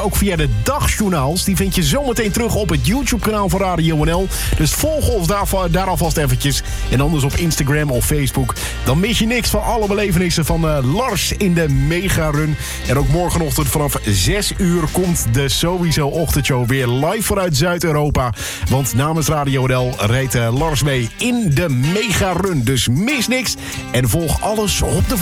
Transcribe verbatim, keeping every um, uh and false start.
Ook via de dagjournaals. Die vind je zometeen terug op het YouTube-kanaal van Radio N L. Dus volg ons daar, daar alvast eventjes. En anders op Instagram of Facebook. Dan mis je niks van alle belevenissen van uh, Lars in de Mega-run. En ook morgenochtend vanaf zes uur komt de Sowieso Ochtendshow weer live vanuit Zuid-Europa. Want namens Radio N L rijdt uh, Lars mee in de Mega-run. Dus mis niks en volg alles op de